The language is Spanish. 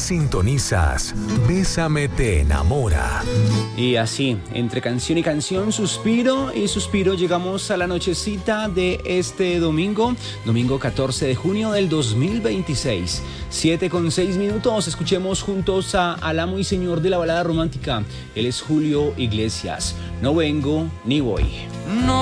Sintonizas Bésame te enamora. Y así, entre canción y canción, suspiro y suspiro, llegamos a la nochecita de este domingo 14 de junio del 2026. 7:06, escuchemos juntos al amo y señor de la balada romántica. Él es Julio Iglesias. No vengo ni voy. No